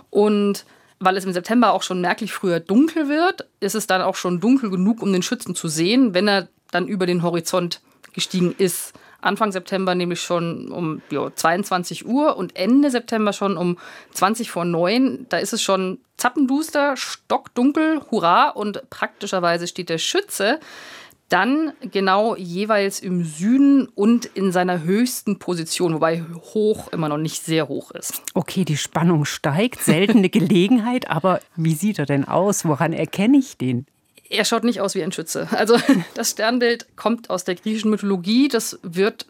Und weil es im September auch schon merklich früher dunkel wird, ist es dann auch schon dunkel genug, um den Schützen zu sehen, wenn er dann über den Horizont gestiegen ist. Anfang September nämlich schon um 22 Uhr und Ende September schon um 20 vor 9. Da ist es schon zappenduster, stockdunkel, hurra. Und praktischerweise steht der Schütze dann genau jeweils im Süden und in seiner höchsten Position, wobei hoch immer noch nicht sehr hoch ist. Okay, die Spannung steigt, seltene Gelegenheit, aber wie sieht er denn aus? Woran erkenne ich den? Er schaut nicht aus wie ein Schütze. Also das Sternbild kommt aus der griechischen Mythologie. Das wird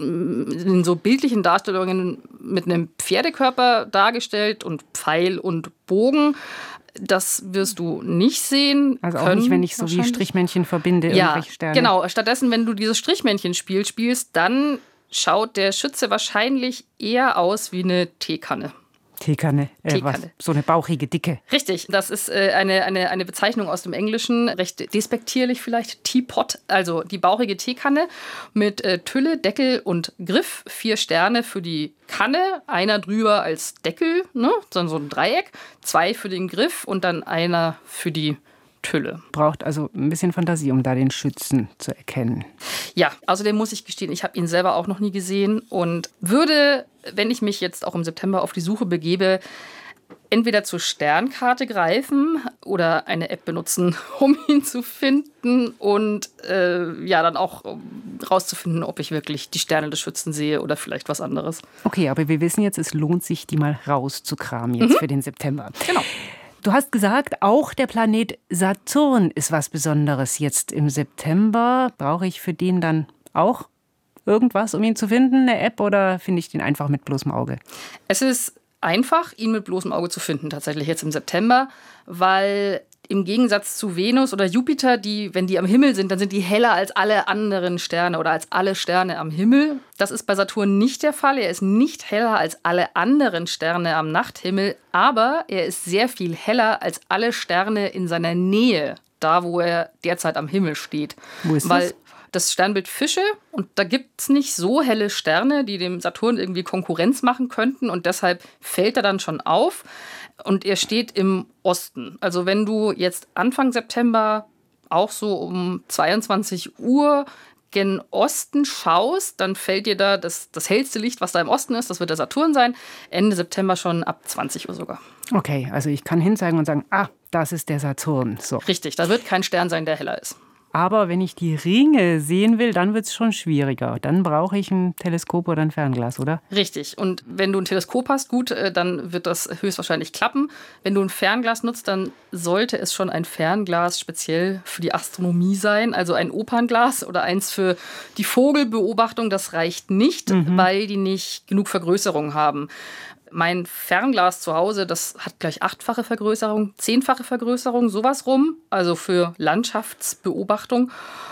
in so bildlichen Darstellungen mit einem Pferdekörper dargestellt und Pfeil und Bogen. Das wirst du nicht sehen. Also auch nicht, wenn ich so wie Strichmännchen verbinde, irgendwelche Sterne. Genau. Stattdessen, wenn du dieses Strichmännchen-Spiel spielst, dann schaut der Schütze wahrscheinlich eher aus wie eine Teekanne. Teekanne. So eine bauchige, dicke. Richtig, das ist eine Bezeichnung aus dem Englischen, recht despektierlich vielleicht, Teapot, also die bauchige Teekanne mit Tülle, Deckel und Griff, 4 Sterne für die Kanne, einer drüber als Deckel, ne? Dann so ein Dreieck, 2 für den Griff und dann einer für die Tülle. Braucht also ein bisschen Fantasie, um da den Schützen zu erkennen. Ja, außerdem muss ich gestehen, ich habe ihn selber auch noch nie gesehen und würde, wenn ich mich jetzt auch im September auf die Suche begebe, entweder zur Sternkarte greifen oder eine App benutzen, um ihn zu finden und dann auch rauszufinden, ob ich wirklich die Sterne des Schützen sehe oder vielleicht was anderes. Okay, aber wir wissen jetzt, es lohnt sich, die mal rauszukramen jetzt für den September. Genau. Du hast gesagt, auch der Planet Saturn ist was Besonderes jetzt im September. Brauche ich für den dann auch irgendwas, um ihn zu finden, eine App, oder finde ich den einfach mit bloßem Auge? Es ist einfach, ihn mit bloßem Auge zu finden, tatsächlich jetzt im September, weil im Gegensatz zu Venus oder Jupiter, wenn die am Himmel sind, dann sind die heller als alle anderen Sterne oder als alle Sterne am Himmel. Das ist bei Saturn nicht der Fall. Er ist nicht heller als alle anderen Sterne am Nachthimmel, aber er ist sehr viel heller als alle Sterne in seiner Nähe, da wo er derzeit am Himmel steht. Wo ist das? Das Sternbild Fische, und da gibt es nicht so helle Sterne, die dem Saturn irgendwie Konkurrenz machen könnten, und deshalb fällt er dann schon auf. Und er steht im Osten. Also wenn du jetzt Anfang September auch so um 22 Uhr gen Osten schaust, dann fällt dir da das hellste Licht, was da im Osten ist, das wird der Saturn sein. Ende September schon ab 20 Uhr sogar. Okay, also ich kann hinzeigen und sagen, das ist der Saturn. So. Richtig, da wird kein Stern sein, der heller ist. Aber wenn ich die Ringe sehen will, dann wird es schon schwieriger. Dann brauche ich ein Teleskop oder ein Fernglas, oder? Richtig. Und wenn du ein Teleskop hast, gut, dann wird das höchstwahrscheinlich klappen. Wenn du ein Fernglas nutzt, dann sollte es schon ein Fernglas speziell für die Astronomie sein. Also ein Opernglas oder eins für die Vogelbeobachtung. Das reicht nicht, weil die nicht genug Vergrößerung haben. Mein Fernglas zu Hause, das hat gleich 8-fache Vergrößerung, 10-fache Vergrößerung, sowas rum, also für Landschaftsbeobachtung.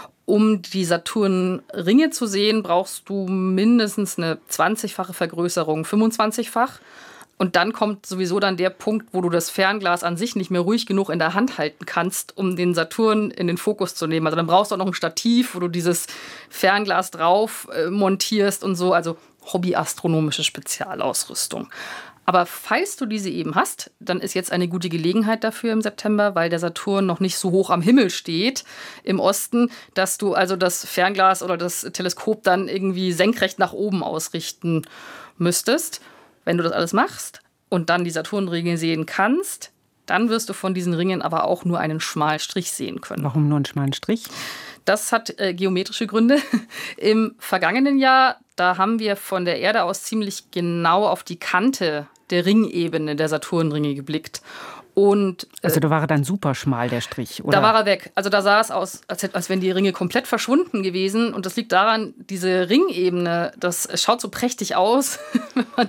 Um die Saturnringe zu sehen, brauchst du mindestens eine 20-fache Vergrößerung, 25-fach. Und dann kommt sowieso dann der Punkt, wo du das Fernglas an sich nicht mehr ruhig genug in der Hand halten kannst, um den Saturn in den Fokus zu nehmen. Also dann brauchst du auch noch ein Stativ, wo du dieses Fernglas drauf montierst und so, also hobbyastronomische Spezialausrüstung. Aber falls du diese eben hast, dann ist jetzt eine gute Gelegenheit dafür im September, weil der Saturn noch nicht so hoch am Himmel steht im Osten, dass du also das Fernglas oder das Teleskop dann irgendwie senkrecht nach oben ausrichten müsstest. Wenn du das alles machst und dann die Saturnringe sehen kannst, dann wirst du von diesen Ringen aber auch nur einen schmalen Strich sehen können. Warum nur einen schmalen Strich? Das hat geometrische Gründe. Im vergangenen Jahr, da haben wir von der Erde aus ziemlich genau auf die Kante der Ringebene der Saturnringe geblickt. Und, also da war er dann super schmal, der Strich, oder? Da war er weg. Also da sah es aus, als wären die Ringe komplett verschwunden gewesen. Und das liegt daran, diese Ringebene, das schaut so prächtig aus, wenn man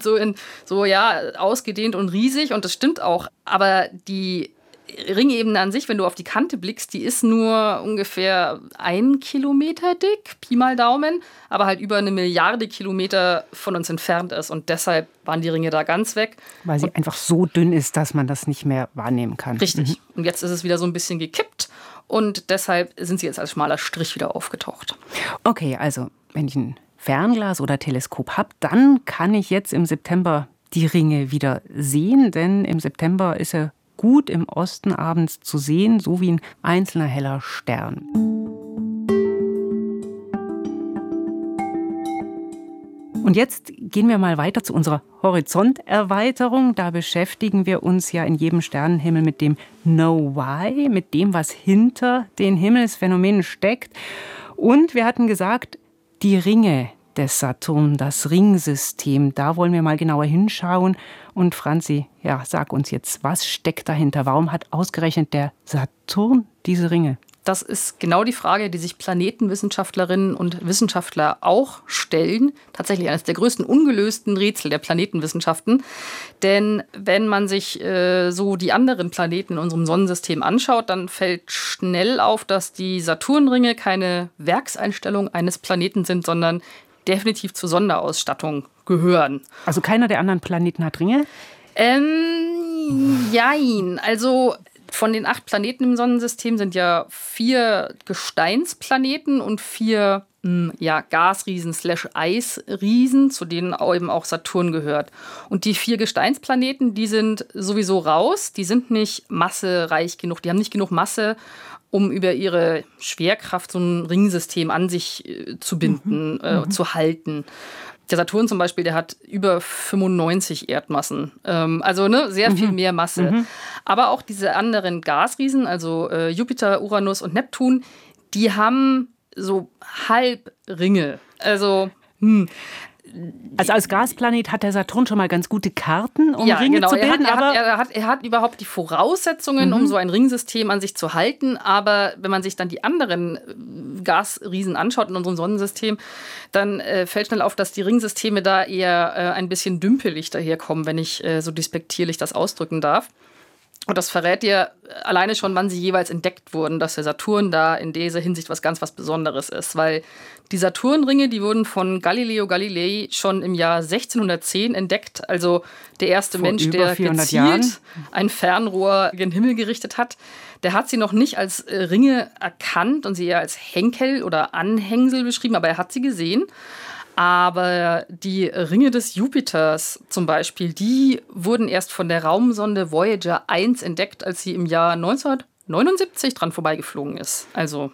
ausgedehnt und riesig. Und das stimmt auch. Aber die Ringebene an sich, wenn du auf die Kante blickst, die ist nur ungefähr 1 Kilometer dick, Pi mal Daumen, aber halt über 1 Milliarde Kilometer von uns entfernt ist. Und deshalb waren die Ringe da ganz weg. Weil sie einfach so dünn ist, dass man das nicht mehr wahrnehmen kann. Richtig. Und jetzt ist es wieder so ein bisschen gekippt und deshalb sind sie jetzt als schmaler Strich wieder aufgetaucht. Okay, also wenn ich ein Fernglas oder Teleskop habe, dann kann ich jetzt im September die Ringe wieder sehen, denn im September ist er gut im Osten abends zu sehen, so wie ein einzelner heller Stern. Und jetzt gehen wir mal weiter zu unserer Horizonterweiterung. Da beschäftigen wir uns ja in jedem Sternenhimmel mit dem Know Why, mit dem, was hinter den Himmelsphänomenen steckt. Und wir hatten gesagt, die Ringe des Saturn, das Ringsystem, da wollen wir mal genauer hinschauen. Und Franzi, ja, sag uns jetzt, was steckt dahinter? Warum hat ausgerechnet der Saturn diese Ringe? Das ist genau die Frage, die sich Planetenwissenschaftlerinnen und Wissenschaftler auch stellen. Tatsächlich eines der größten ungelösten Rätsel der Planetenwissenschaften. Denn wenn man sich so die anderen Planeten in unserem Sonnensystem anschaut, dann fällt schnell auf, dass die Saturnringe keine Werkseinstellung eines Planeten sind, sondern definitiv zur Sonderausstattung gehören. Also keiner der anderen Planeten hat Ringe? Jein. Also von den 8 Planeten im Sonnensystem sind ja 4 Gesteinsplaneten und 4 Gasriesen / Eisriesen, zu denen eben auch Saturn gehört. Und die 4 Gesteinsplaneten, die sind sowieso raus. Die sind nicht massereich genug. Die haben nicht genug Masse, um über ihre Schwerkraft so ein Ringsystem an sich zu binden, zu halten. Der Saturn zum Beispiel, der hat über 95 Erdmassen. Also sehr viel mehr Masse. Aber auch diese anderen Gasriesen, also Jupiter, Uranus und Neptun, die haben so Halbringe. Also als Gasplanet hat der Saturn schon mal ganz gute Karten, um Ringe zu bilden. Er hat überhaupt die Voraussetzungen, um so ein Ringsystem an sich zu halten. Aber wenn man sich dann die anderen Gasriesen anschaut in unserem Sonnensystem, dann fällt schnell auf, dass die Ringsysteme da eher ein bisschen dümpelig daherkommen, wenn ich so despektierlich das ausdrücken darf. Und das verrät dir alleine schon, wann sie jeweils entdeckt wurden, dass der Saturn da in dieser Hinsicht was Besonderes ist. Weil die Saturnringe, die wurden von Galileo Galilei schon im Jahr 1610 entdeckt. Also der erste Mensch, der gezielt ein Fernrohr in den Himmel gerichtet hat. Der hat sie noch nicht als Ringe erkannt und sie eher als Henkel oder Anhängsel beschrieben, aber er hat sie gesehen. Aber die Ringe des Jupiters zum Beispiel, die wurden erst von der Raumsonde Voyager 1 entdeckt, als sie im Jahr 1979 dran vorbeigeflogen ist. Also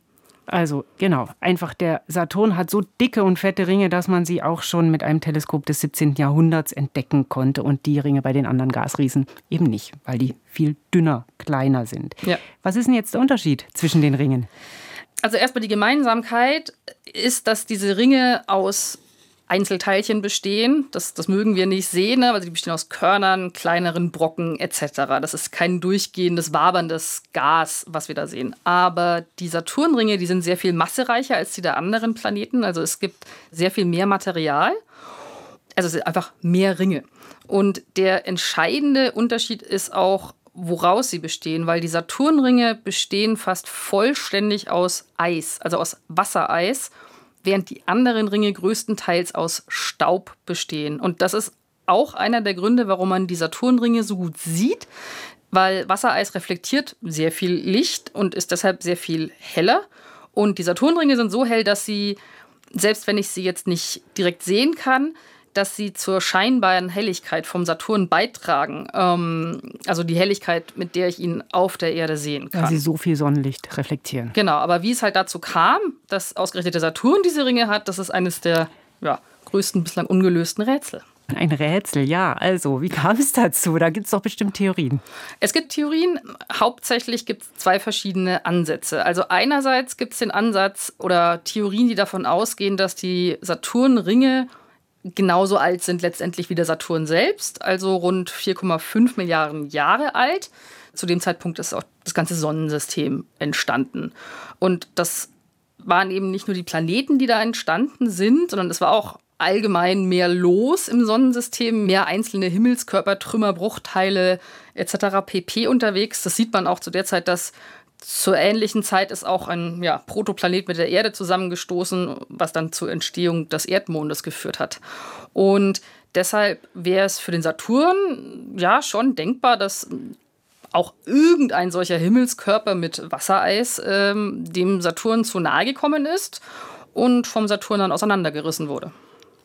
genau, einfach der Saturn hat so dicke und fette Ringe, dass man sie auch schon mit einem Teleskop des 17. Jahrhunderts entdecken konnte und die Ringe bei den anderen Gasriesen eben nicht, weil die viel dünner, kleiner sind. Ja. Was ist denn jetzt der Unterschied zwischen den Ringen? Also erstmal die Gemeinsamkeit ist, dass diese Ringe aus Einzelteilchen bestehen. Das mögen wir nicht sehen, ne? Also die bestehen aus Körnern, kleineren Brocken etc. Das ist kein durchgehendes, waberndes Gas, was wir da sehen. Aber die Saturnringe, die sind sehr viel massereicher als die der anderen Planeten. Also es gibt sehr viel mehr Material. Also es sind einfach mehr Ringe. Und der entscheidende Unterschied ist auch, woraus sie bestehen, weil die Saturnringe bestehen fast vollständig aus Eis, also aus Wassereis, während die anderen Ringe größtenteils aus Staub bestehen. Und das ist auch einer der Gründe, warum man die Saturnringe so gut sieht, weil Wassereis reflektiert sehr viel Licht und ist deshalb sehr viel heller. Und die Saturnringe sind so hell, dass sie, selbst wenn ich sie jetzt nicht direkt sehen kann, dass sie zur scheinbaren Helligkeit vom Saturn beitragen. Also die Helligkeit, mit der ich ihn auf der Erde sehen kann. Weil sie so viel Sonnenlicht reflektieren. Genau, aber wie es halt dazu kam, dass ausgerechnet der Saturn diese Ringe hat, das ist eines der größten bislang ungelösten Rätsel. Ein Rätsel, ja. Also, wie kam es dazu? Da gibt es doch bestimmt Theorien. Es gibt Theorien. Hauptsächlich gibt es 2 verschiedene Ansätze. Also einerseits gibt es den Ansatz oder Theorien, die davon ausgehen, dass die Saturnringe genauso alt sind letztendlich wie der Saturn selbst, also rund 4,5 Milliarden Jahre alt. Zu dem Zeitpunkt ist auch das ganze Sonnensystem entstanden. Und das waren eben nicht nur die Planeten, die da entstanden sind, sondern es war auch allgemein mehr los im Sonnensystem, mehr einzelne Himmelskörper, Trümmer, Bruchteile etc. pp. Unterwegs. Das sieht man auch zu der Zeit, dass zur ähnlichen Zeit ist auch ein Protoplanet mit der Erde zusammengestoßen, was dann zur Entstehung des Erdmondes geführt hat. Und deshalb wäre es für den Saturn schon denkbar, dass auch irgendein solcher Himmelskörper mit Wassereis dem Saturn zu nahe gekommen ist und vom Saturn dann auseinandergerissen wurde.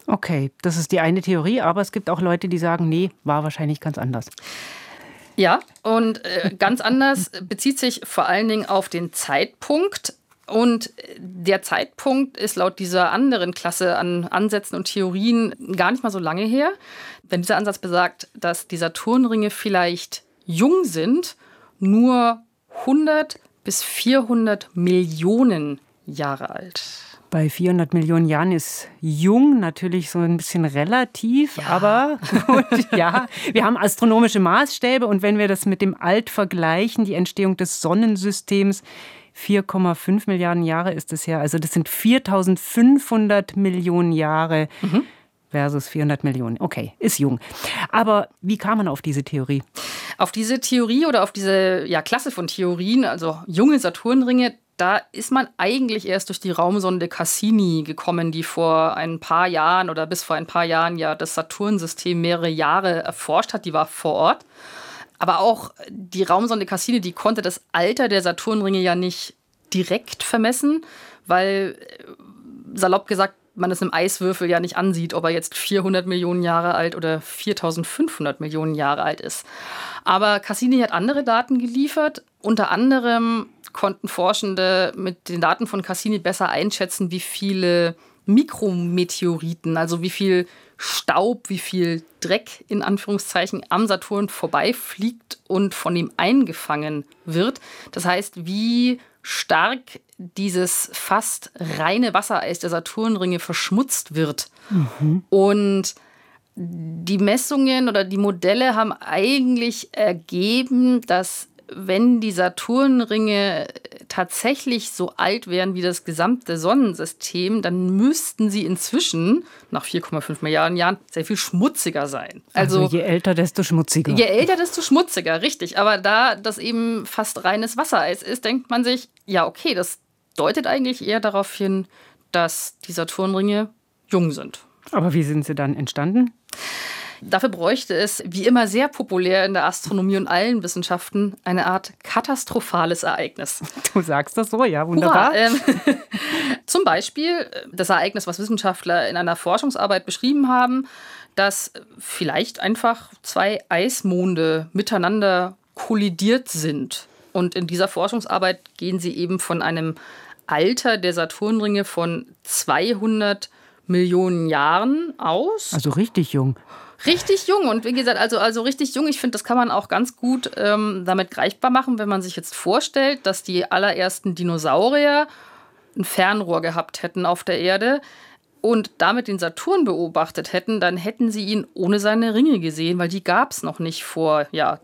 Okay, das ist die eine Theorie, aber es gibt auch Leute, die sagen, nee, war wahrscheinlich ganz anders. Ja, und ganz anders bezieht sich vor allen Dingen auf den Zeitpunkt. Und der Zeitpunkt ist laut dieser anderen Klasse an Ansätzen und Theorien gar nicht mal so lange her. Wenn dieser Ansatz besagt, dass die Saturnringe vielleicht jung sind, nur 100 bis 400 Millionen Jahre alt. Bei 400 Millionen Jahren ist jung natürlich so ein bisschen relativ, ja. Aber gut, ja, wir haben astronomische Maßstäbe und wenn wir das mit dem Alt vergleichen, die Entstehung des Sonnensystems, 4,5 Milliarden Jahre ist es her, also das sind 4.500 Millionen Jahre versus 400 Millionen. Okay, ist jung. Aber wie kam man auf diese Theorie? Auf diese Theorie oder auf diese Klasse von Theorien, also junge Saturnringe, da ist man eigentlich erst durch die Raumsonde Cassini gekommen, die vor ein paar Jahren oder bis vor ein paar Jahren ja das Saturnsystem mehrere Jahre erforscht hat. Die war vor Ort. Aber auch die Raumsonde Cassini, die konnte das Alter der Saturnringe ja nicht direkt vermessen, weil, salopp gesagt, man es einem Eiswürfel ja nicht ansieht, ob er jetzt 400 Millionen Jahre alt oder 4.500 Millionen Jahre alt ist. Aber Cassini hat andere Daten geliefert. Unter anderem konnten Forschende mit den Daten von Cassini besser einschätzen, wie viele Mikrometeoriten, also wie viel Staub, wie viel Dreck in Anführungszeichen am Saturn vorbeifliegt und von ihm eingefangen wird. Das heißt, wie stark dieses fast reine Wassereis der Saturnringe verschmutzt wird. Und die Messungen oder die Modelle haben eigentlich ergeben, dass wenn die Saturnringe tatsächlich so alt wären wie das gesamte Sonnensystem, dann müssten sie inzwischen, nach 4,5 Milliarden Jahren, sehr viel schmutziger sein. Also je älter, desto schmutziger. Je älter, desto schmutziger, richtig. Aber da das eben fast reines Wassereis ist, denkt man sich, ja okay, das deutet eigentlich eher darauf hin, dass die Saturnringe jung sind. Aber wie sind sie dann entstanden? Dafür bräuchte es, wie immer sehr populär in der Astronomie und allen Wissenschaften, eine Art katastrophales Ereignis. Du sagst das so, ja, wunderbar. Zum Beispiel das Ereignis, was Wissenschaftler in einer Forschungsarbeit beschrieben haben, dass vielleicht einfach zwei Eismonde miteinander kollidiert sind. Und in dieser Forschungsarbeit gehen sie eben von einem Alter der Saturnringe von 200 Millionen Jahren aus. Also richtig jung. Richtig jung und wie gesagt, also richtig jung. Ich finde, das kann man auch ganz gut damit greifbar machen, wenn man sich jetzt vorstellt, dass die allerersten Dinosaurier ein Fernrohr gehabt hätten auf der Erde und damit den Saturn beobachtet hätten, dann hätten sie ihn ohne seine Ringe gesehen, weil die gab es noch nicht vor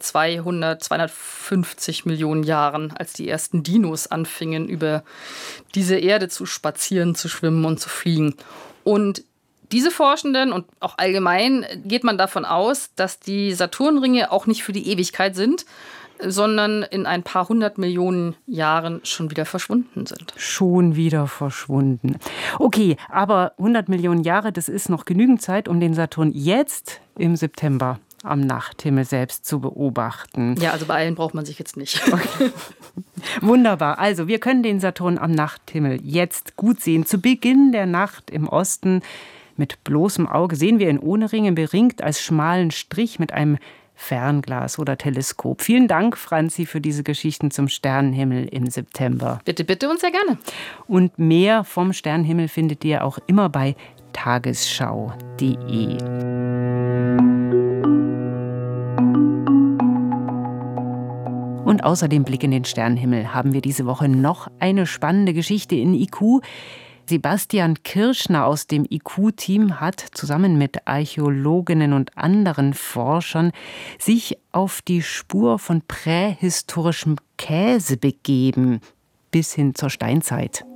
250 Millionen Jahren, als die ersten Dinos anfingen, über diese Erde zu spazieren, zu schwimmen und zu fliegen. Und diese Forschenden und auch allgemein geht man davon aus, dass die Saturnringe auch nicht für die Ewigkeit sind, sondern in ein paar 100 Millionen Jahren schon wieder verschwunden sind. Schon wieder verschwunden. Okay, aber 100 Millionen Jahre, das ist noch genügend Zeit, um den Saturn jetzt im September am Nachthimmel selbst zu beobachten. Ja, also beeilen braucht man sich jetzt nicht. Okay. Wunderbar. Also wir können den Saturn am Nachthimmel jetzt gut sehen. Zu Beginn der Nacht im Osten mit bloßem Auge sehen wir ihn ohne Ringe beringt als schmalen Strich mit einem Fernglas oder Teleskop. Vielen Dank, Franzi, für diese Geschichten zum Sternenhimmel im September. Bitte, bitte und sehr gerne. Und mehr vom Sternenhimmel findet ihr auch immer bei tagesschau.de. Und außer dem Blick in den Sternenhimmel haben wir diese Woche noch eine spannende Geschichte in IQ. Sebastian Kirschner aus dem IQ-Team hat zusammen mit Archäologinnen und anderen Forschern sich auf die Spur von prähistorischem Käse begeben, bis hin zur Steinzeit.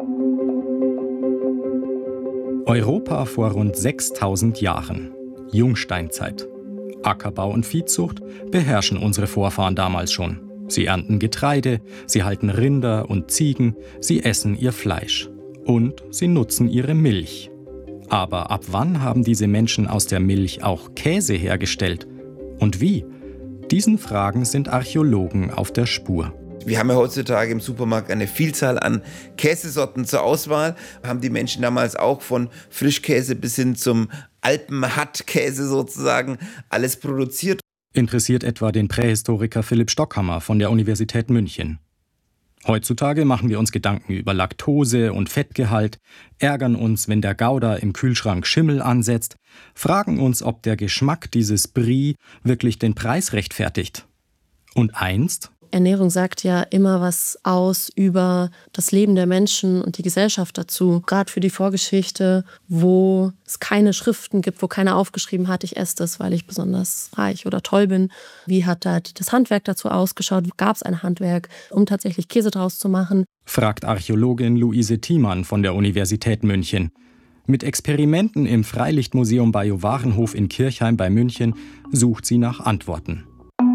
Europa vor rund 6000 Jahren. Jungsteinzeit. Ackerbau und Viehzucht beherrschen unsere Vorfahren damals schon. Sie ernten Getreide, sie halten Rinder und Ziegen, sie essen ihr Fleisch. Und sie nutzen ihre Milch. Aber ab wann haben diese Menschen aus der Milch auch Käse hergestellt? Und wie? Diesen Fragen sind Archäologen auf der Spur. Wir haben ja heutzutage im Supermarkt eine Vielzahl an Käsesorten zur Auswahl. Haben die Menschen damals auch von Frischkäse bis hin zum Alpenhattkäse sozusagen alles produziert. Interessiert etwa den Prähistoriker Philipp Stockhammer von der Universität München. Heutzutage machen wir uns Gedanken über Laktose und Fettgehalt, ärgern uns, wenn der Gouda im Kühlschrank Schimmel ansetzt, fragen uns, ob der Geschmack dieses Brie wirklich den Preis rechtfertigt. Und einst? Ernährung sagt ja immer was aus über das Leben der Menschen und die Gesellschaft dazu. Gerade für die Vorgeschichte, wo es keine Schriften gibt, wo keiner aufgeschrieben hat, ich esse das, weil ich besonders reich oder toll bin. Wie hat da das Handwerk dazu ausgeschaut? Gab es ein Handwerk, um tatsächlich Käse draus zu machen? Fragt Archäologin Luise Thiemann von der Universität München. Mit Experimenten im Freilichtmuseum Bajowarenhof in Kirchheim bei München sucht sie nach Antworten.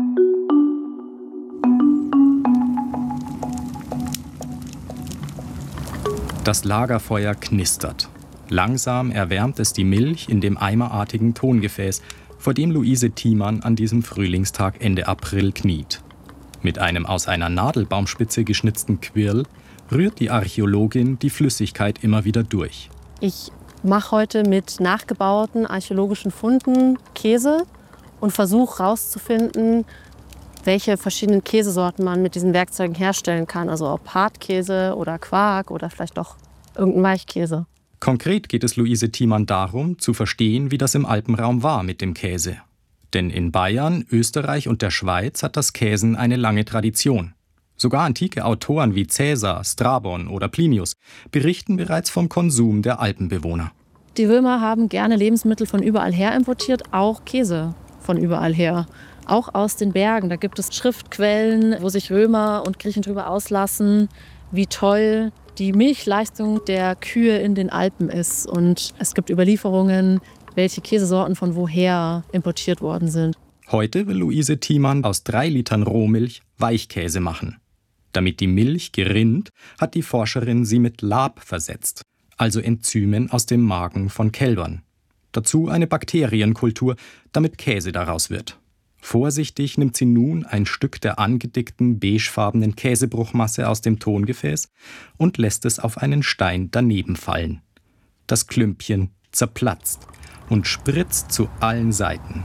Das Lagerfeuer knistert. Langsam erwärmt es die Milch in dem eimerartigen Tongefäß, vor dem Luise Thiemann an diesem Frühlingstag Ende April kniet. Mit einem aus einer Nadelbaumspitze geschnitzten Quirl rührt die Archäologin die Flüssigkeit immer wieder durch. Ich mache heute mit nachgebauten archäologischen Funden Käse und versuche herauszufinden, welche verschiedenen Käsesorten man mit diesen Werkzeugen herstellen kann. Also ob Hartkäse oder Quark oder vielleicht doch irgendein Weichkäse. Konkret geht es Luise Thiemann darum, zu verstehen, wie das im Alpenraum war mit dem Käse. Denn in Bayern, Österreich und der Schweiz hat das Käsen eine lange Tradition. Sogar antike Autoren wie Caesar, Strabon oder Plinius berichten bereits vom Konsum der Alpenbewohner. Die Römer haben gerne Lebensmittel von überall her importiert, auch Käse von überall her. Auch aus den Bergen. Da gibt es Schriftquellen, wo sich Römer und Griechen darüber auslassen, wie toll die Milchleistung der Kühe in den Alpen ist. Und es gibt Überlieferungen, welche Käsesorten von woher importiert worden sind. Heute will Luise Thiemann aus 3 Litern Rohmilch Weichkäse machen. Damit die Milch gerinnt, hat die Forscherin sie mit Lab versetzt, also Enzymen aus dem Magen von Kälbern. Dazu eine Bakterienkultur, damit Käse daraus wird. Vorsichtig nimmt sie nun ein Stück der angedickten beigefarbenen Käsebruchmasse aus dem Tongefäß und lässt es auf einen Stein daneben fallen. Das Klümpchen zerplatzt und spritzt zu allen Seiten.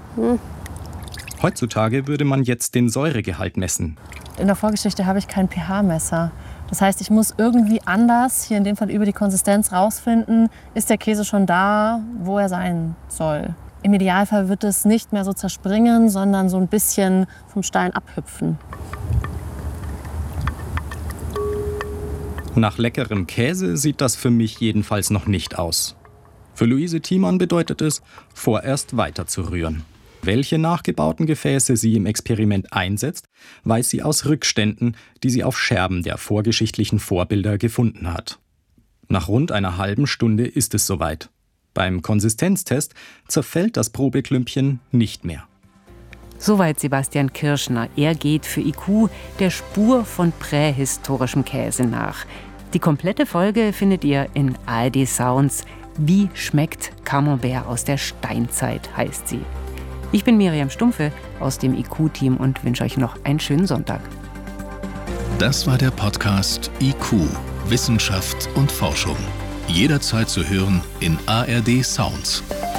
Heutzutage würde man jetzt den Säuregehalt messen. In der Vorgeschichte habe ich kein pH-Messer. Das heißt, ich muss irgendwie anders, hier in dem Fall über die Konsistenz, rausfinden, ist der Käse schon da, wo er sein soll. Im Idealfall wird es nicht mehr so zerspringen, sondern so ein bisschen vom Stein abhüpfen. Nach leckerem Käse sieht das für mich jedenfalls noch nicht aus. Für Luise Thiemann bedeutet es, vorerst weiter zu rühren. Welche nachgebauten Gefäße sie im Experiment einsetzt, weiß sie aus Rückständen, die sie auf Scherben der vorgeschichtlichen Vorbilder gefunden hat. Nach rund einer halben Stunde ist es soweit. Beim Konsistenztest zerfällt das Probeklümpchen nicht mehr. Soweit Sebastian Kirschner. Er geht für IQ der Spur von prähistorischem Käse nach. Die komplette Folge findet ihr in ARD Sounds. Wie schmeckt Camembert aus der Steinzeit, heißt sie. Ich bin Miriam Stumpfe aus dem IQ-Team und wünsche euch noch einen schönen Sonntag. Das war der Podcast IQ, Wissenschaft und Forschung. Jederzeit zu hören in ARD Sounds.